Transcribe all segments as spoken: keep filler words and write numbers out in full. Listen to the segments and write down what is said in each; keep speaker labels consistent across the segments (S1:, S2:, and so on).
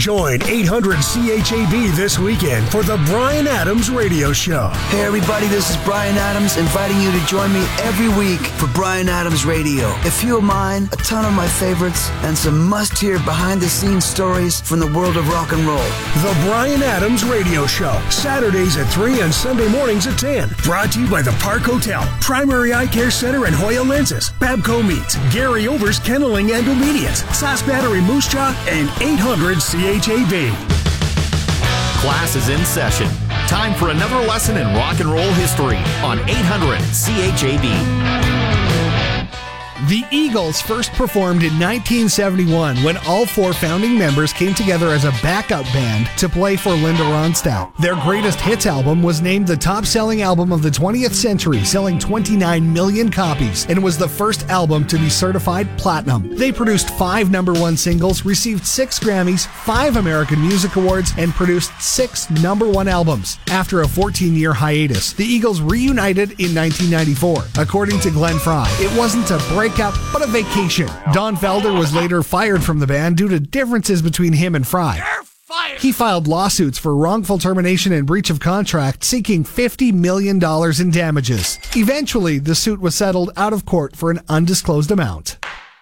S1: Join eight hundred C H A B this weekend for the Bryan Adams Radio Show.
S2: Hey everybody, this is Bryan Adams inviting you to join me every week for Bryan Adams Radio. A few of mine, a ton of my favorites, and some must-hear behind-the-scenes stories from the world of rock and roll.
S1: The Bryan Adams Radio Show, Saturdays at three and Sunday mornings at ten. Brought to you by the Park Hotel, Primary Eye Care Center and Hoya Lenses, Babco Meats, Gary Over's Kenneling and Obedience, Sauce Battery Moose Jaw, and eight hundred C H A B.
S3: Class is in session. Time for another lesson in rock and roll history on eight hundred C H A B.
S4: The Eagles first performed in nineteen seventy-one when all four founding members came together as a backup band to play for Linda Ronstadt. Their greatest hits album was named the top-selling album of the twentieth century, selling twenty-nine million copies, and was the first album to be certified platinum. They produced five number one singles, received six Grammys, five American Music Awards, and produced six number one albums. After a fourteen-year hiatus, the Eagles reunited in nineteen ninety-four. According to Glenn Frey, it wasn't a breakup, but a vacation. Don Felder was later fired from the band due to differences between him and Frey. He filed lawsuits for wrongful termination and breach of contract, seeking fifty million dollars in damages. Eventually, the suit was settled out of court for an undisclosed amount.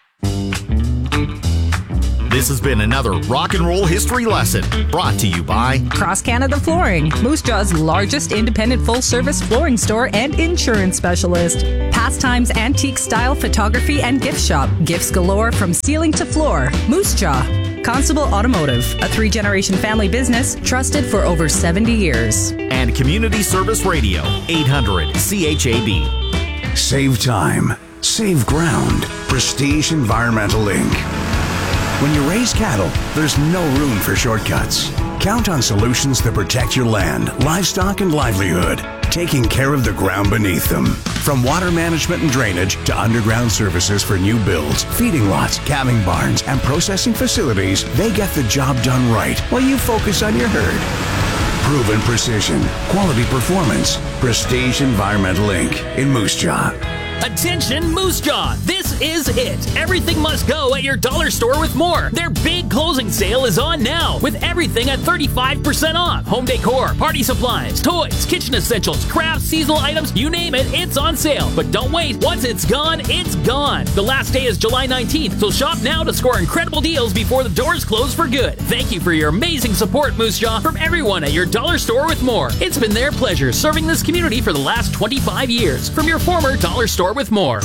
S3: This has been another rock and roll history lesson brought to you by
S5: Cross Canada Flooring, Moose Jaw's largest independent full-service flooring store and insurance specialist. Pastimes Antique Style Photography and Gift Shop. Gifts galore from ceiling to floor. Moose Jaw. Constable Automotive, a three-generation family business trusted for over seventy years.
S3: And Community Service Radio, eight hundred C H A B.
S6: Save time. Save ground. Prestige Environmental Incorporated. When you raise cattle, there's no room for shortcuts. Count on solutions that protect your land, livestock, and livelihood, taking care of the ground beneath them. From water management and drainage to underground services for new builds, feeding lots, calving barns, and processing facilities, they get the job done right while you focus on your herd. Proven precision, quality performance. Prestige Environmental Incorporated in Moose Jaw.
S7: Attention Moose Jaw, this is it. Everything must go at your dollar store with more. Their big closing sale is on now with everything at thirty-five percent off. Home decor, party supplies, toys, kitchen essentials, crafts, seasonal items, you name it, it's on sale. But don't wait, once it's gone, it's gone. The last day is July nineteenth, so shop now to score incredible deals before the doors close for good. Thank you for your amazing support, Moose Jaw, from everyone at your dollar store with more. It's been their pleasure serving this community for the last twenty-five years. From your former dollar store with more.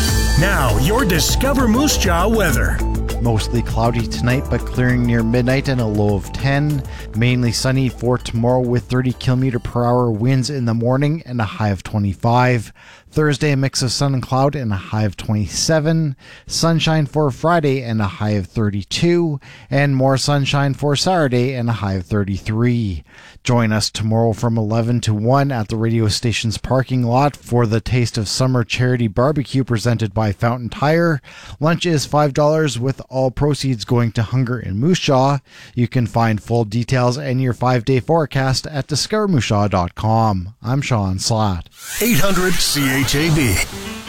S1: Now, your Discover Moose Jaw weather.
S8: Mostly cloudy tonight, but clearing near midnight and a low of ten. Mainly sunny for tomorrow with thirty kilometer per hour winds in the morning and a high of twenty-five. Thursday, a mix of sun and cloud and a high of twenty-seven. Sunshine for Friday and a high of thirty-two. And more sunshine for Saturday and a high of thirty-three. Join us tomorrow from eleven to one at the radio station's parking lot for the Taste of Summer charity barbecue presented by Fountain Tire. Lunch is five dollars with all proceeds going to hunger in Moose Jaw. You can find full details and your five-day forecast at discover moose jaw dot com. I'm Sean Slatt.
S1: eight hundred C H A B.